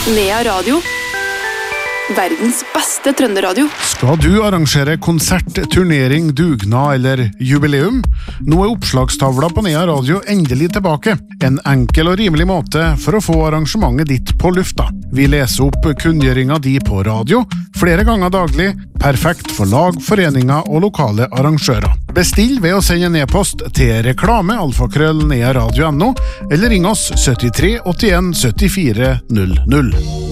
Nea Radio. Verdens beste trønderadio. Skal du arrangere konsert, turnering, dugnad eller jubileum? Nå oppslagstavla på Nea Radio endelig tilbake. En enkel og rimelig måte for å få arrangementet ditt på lufta. Vi leser opp kunngjøringa di på radio, flere ganger daglig, perfekt for lag, foreninger og lokale arrangører. Bestill ved å sende en e-post til reklame@nearadio.no eller ring oss 73 81 74 00.